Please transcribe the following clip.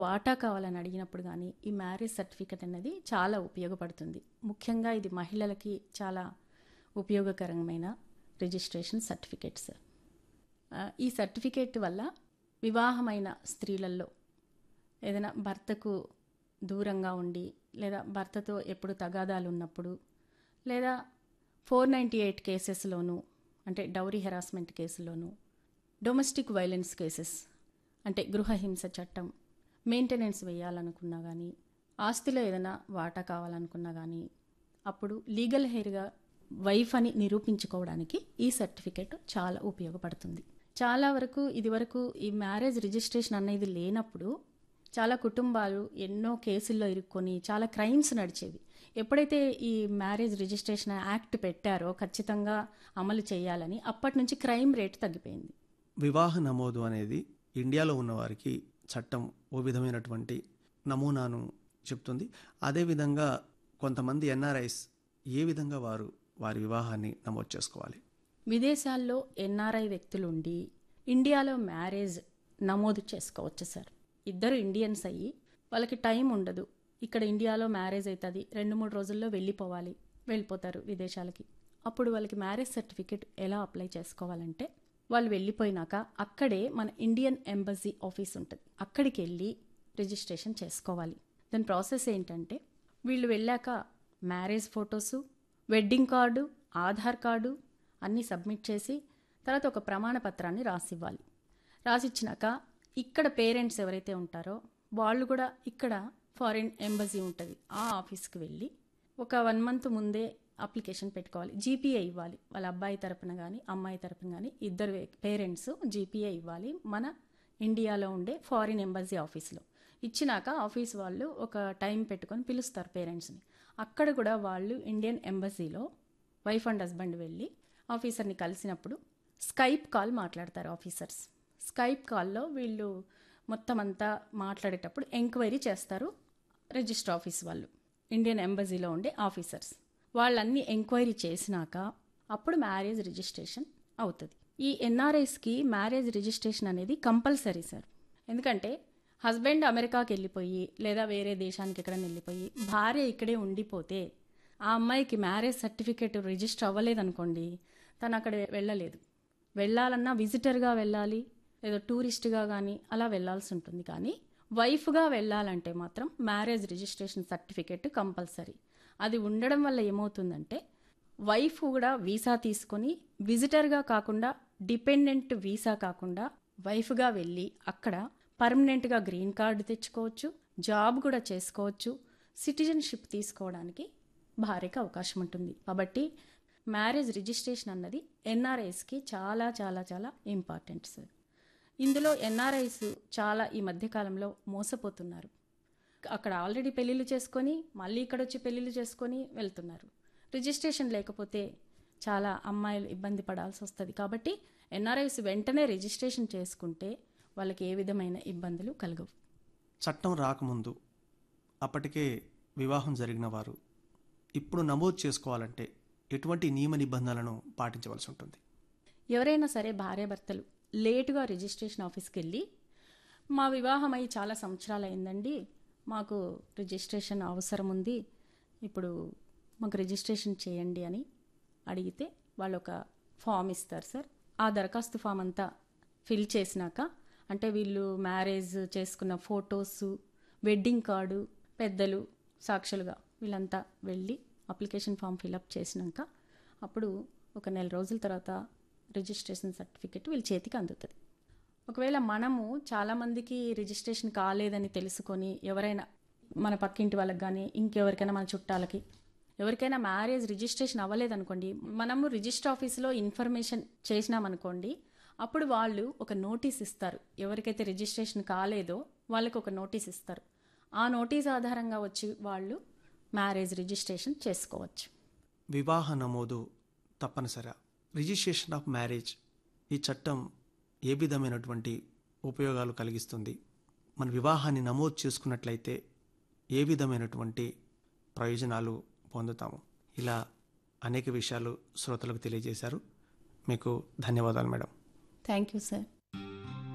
వాటా కావాలని అడిగినప్పుడు కానీ ఈ మ్యారేజ్ సర్టిఫికెట్ అనేది చాలా ఉపయోగపడుతుంది. ముఖ్యంగా ఇది మహిళలకి చాలా ఉపయోగకరమైన రిజిస్ట్రేషన్ సర్టిఫికెట్స్. ఈ సర్టిఫికేట్ వల్ల వివాహమైన స్త్రీలలో ఏదైనా భర్తకు దూరంగా ఉండి లేదా భర్తతో ఎప్పుడు తగాదాలు ఉన్నప్పుడు లేదా 498 కేసెస్లోనూ అంటే dowry harassment కేసులోనూ domestic violence cases అంటే గృహహింస చట్టం మెయింటెనెన్స్ వేయాలనుకున్నా కానీ ఆస్తిలో ఏదైనా వాటా కావాలనుకున్నా కానీ అప్పుడు లీగల్ హెయిర్గా వైఫ్ అని నిరూపించుకోవడానికి ఈ సర్టిఫికేట్ చాలా ఉపయోగపడుతుంది. చాలా వరకు ఇదివరకు ఈ మ్యారేజ్ రిజిస్ట్రేషన్ అనేది లేనప్పుడు చాలా కుటుంబాలు ఎన్నో కేసుల్లో ఇరుక్కొని చాలా క్రైమ్స్ నడిచేవి. ఎప్పుడైతే ఈ మ్యారేజ్ రిజిస్ట్రేషన్ యాక్ట్ పెట్టారో ఖచ్చితంగా అమలు చేయాలని అప్పటి నుంచి క్రైమ్ రేట్ తగ్గిపోయింది. వివాహ నమోదు అనేది ఇండియాలో ఉన్నవారికి చట్టం ఓ విధమైనటువంటి నమూనాను చెప్తుంది. అదేవిధంగా కొంతమంది ఎన్ఆర్ఐస్ ఏ విధంగా వారి వివాహాన్ని నమోదు చేసుకోవాలి? విదేశాల్లో ఎన్ఆర్ఐ వ్యక్తులుండి ఇండియాలో మ్యారేజ్ నమోదు చేసుకోవచ్చు సార్. ఇద్దరు ఇండియన్స్ అయ్యి వాళ్ళకి టైం ఉండదు, ఇక్కడ ఇండియాలో మ్యారేజ్ అవుతుంది 2-3 రోజుల్లో వెళ్ళిపోతారు విదేశాలకి. అప్పుడు వాళ్ళకి మ్యారేజ్ సర్టిఫికేట్ ఎలా అప్లై చేసుకోవాలంటే వాళ్ళు వెళ్ళిపోయినాక అక్కడే మన ఇండియన్ ఎంబసీ ఆఫీస్ ఉంటుంది, అక్కడికి వెళ్ళి రిజిస్ట్రేషన్ చేసుకోవాలి. దాని ప్రాసెస్ ఏంటంటే వీళ్ళు వెళ్ళాక marriage photos, wedding card, Aadhaar card అన్నీ సబ్మిట్ చేసి తర్వాత ఒక ప్రమాణ పత్రాన్ని రాసివ్వాలి. రాసిచ్చినాక ఇక్కడ పేరెంట్స్ ఎవరైతే ఉంటారో వాళ్ళు కూడా ఇక్కడ ఫారిన్ ఎంబసీ ఉంటుంది ఆ ఆఫీస్కి వెళ్ళి ఒక 1 month ముందే అప్లికేషన్ పెట్టుకోవాలి. జీపీఏ ఇవ్వాలి, వాళ్ళ అబ్బాయి తరపున కానీ అమ్మాయి తరపున కానీ ఇద్దరు పేరెంట్స్ జీపీఏ ఇవ్వాలి మన ఇండియాలో ఉండే ఫారిన్ ఎంబసీ ఆఫీస్లో. ఇచ్చినాక ఆఫీస్ వాళ్ళు ఒక టైం పెట్టుకొని పిలుస్తారు పేరెంట్స్ని. అక్కడ కూడా వాళ్ళు ఇండియన్ ఎంబసీలో వైఫ్ అండ్ హస్బెండ్ వెళ్ళి ఆఫీసర్ని కలిసినప్పుడు స్కైప్ కాల్ మాట్లాడతారు ఆఫీసర్స్. స్కైప్ కాల్లో వీళ్ళు మొత్తం అంతా మాట్లాడేటప్పుడు ఎంక్వైరీ చేస్తారు రిజిస్టర్ ఆఫీస్ వాళ్ళు, ఇండియన్ ఎంబసీలో ఉండే ఆఫీసర్స్. వాళ్ళన్నీ ఎంక్వైరీ చేసినాక అప్పుడు మ్యారేజ్ రిజిస్ట్రేషన్ అవుతుంది. ఈ ఎన్ఆర్ఐస్కి మ్యారేజ్ రిజిస్ట్రేషన్ అనేది కంపల్సరీ సార్. ఎందుకంటే హస్బెండ్ అమెరికాకి వెళ్ళిపోయి లేదా వేరే దేశానికి ఎక్కడైనా వెళ్ళిపోయి భార్య ఇక్కడే ఉండిపోతే ఆ అమ్మాయికి మ్యారేజ్ సర్టిఫికేట్ రిజిస్టర్ అవ్వలేదనుకోండి, తను అక్కడ వెళ్ళాలన్నా విజిటర్గా వెళ్ళాలి లేదా టూరిస్ట్గా కానీ అలా వెళ్ళాల్సి ఉంటుంది. కానీ వైఫ్గా వెళ్ళాలంటే మాత్రం మ్యారేజ్ రిజిస్ట్రేషన్ సర్టిఫికేట్ కంపల్సరీ. అది ఉండడం వల్ల ఏమవుతుందంటే వైఫ్ కూడా వీసా తీసుకొని విజిటర్గా కాకుండా డిపెండెంట్ వీసా కాకుండా వైఫ్గా వెళ్ళి అక్కడ పర్మనెంట్గా గ్రీన్ కార్డు తెచ్చుకోవచ్చు, జాబ్ కూడా చేసుకోవచ్చు, సిటిజన్షిప్ తీసుకోవడానికి భార్యకి అవకాశం ఉంటుంది. కాబట్టి మ్యారేజ్ రిజిస్ట్రేషన్ అన్నది ఎన్ఆర్ఐస్కి చాలా చాలా చాలా ఇంపార్టెంట్ సార్. ఇందులో ఎన్ఆర్ఐస్ చాలా ఈ మధ్యకాలంలో మోసపోతున్నారు. అక్కడ ఆల్రెడీ పెళ్ళిళ్ళు చేసుకొని మళ్ళీ ఇక్కడ వచ్చి పెళ్ళిళ్ళు చేసుకొని వెళ్తున్నారు. రిజిస్ట్రేషన్ లేకపోతే చాలా అమ్మాయిలు ఇబ్బంది పడాల్సి వస్తుంది. కాబట్టి ఎన్ఆర్ఐస్ వెంటనే రిజిస్ట్రేషన్ చేసుకుంటే వాళ్ళకి ఏ విధమైన ఇబ్బందులు కలగవు. చట్టం రాకముందు అప్పటికే వివాహం జరిగిన వారు ఇప్పుడు నమోదు చేసుకోవాలంటే ఎటువంటి నియమ నిబంధనలను పాటించవలసి ఉంటుంది? ఎవరైనా సరే భార్యాభర్తలు లేటుగా రిజిస్ట్రేషన్ ఆఫీస్కి వెళ్ళి మా వివాహం అయ్యి చాలా సంవత్సరాలు అయిందండి, మాకు రిజిస్ట్రేషన్ అవసరం ఉంది, ఇప్పుడు మాకు రిజిస్ట్రేషన్ చేయండి అని అడిగితే వాళ్ళు ఒక ఫామ్ ఇస్తారు సార్. ఆ దరఖాస్తు ఫామ్ అంతా ఫిల్ చేసినాక అంటే వీళ్ళు మ్యారేజ్ చేసుకున్న ఫొటోసు, వెడ్డింగ్ కార్డు, పెద్దలు సాక్షులుగా వీళ్ళంతా వెళ్ళి అప్లికేషన్ ఫామ్ ఫిలప్ చేసినాక అప్పుడు ఒక 1 నెల రోజుల తర్వాత రిజిస్ట్రేషన్ సర్టిఫికెట్ వీళ్ళ చేతికి అందుతుంది. ఒకవేళ మనము చాలామందికి రిజిస్ట్రేషన్ కాలేదని తెలుసుకొని ఎవరైనా మన పక్కింటి వాళ్ళకి కానీ ఇంకెవరికైనా మన చుట్టాలకి ఎవరికైనా మ్యారేజ్ రిజిస్ట్రేషన్ అవ్వలేదనుకోండి, మనము రిజిస్టర్ ఆఫీస్లో ఇన్ఫర్మేషన్ చేసినామనుకోండి, అప్పుడు వాళ్ళు ఒక నోటీస్ ఇస్తారు. ఎవరికైతే రిజిస్ట్రేషన్ కాలేదో వాళ్ళకి ఒక నోటీస్ ఇస్తారు. ఆ నోటీస్ ఆధారంగా వచ్చి వాళ్ళు మ్యారేజ్ రిజిస్ట్రేషన్ చేసుకోవచ్చు. వివాహ నమోదు తప్పనిసరి. రిజిస్ట్రేషన్ ఆఫ్ మ్యారేజ్ ఈ చట్టం ఏ విధమైనటువంటి ఉపయోగాలు కలిగిస్తుంది? మన వివాహాన్ని నమోదు చేసుకున్నట్లయితే ఏ విధమైనటువంటి ప్రయోజనాలు పొందుతాము? ఇలా అనేక విషయాలు శ్రోతలకు తెలియజేశారు. మీకు ధన్యవాదాలు మేడం. Thank you sir.